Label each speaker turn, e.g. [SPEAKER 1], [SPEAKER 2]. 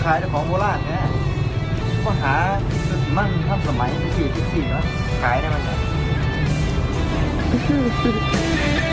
[SPEAKER 1] ขายของโบราณเนี่ยก็หาจุดมั่นทันสมัยสี่เนาะขายได้มันเนี่ย